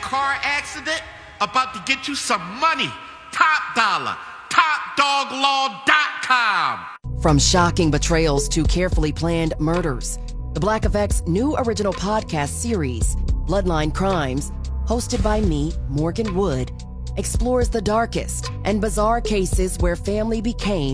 car accident? About to get you some money. Top dollar. TopDogLaw.com. From shocking betrayals to carefully planned murders, the Black Effect's new original podcast series, Bloodline Crimes, hosted by me, Morgan Wood, explores the darkest and bizarre cases where family became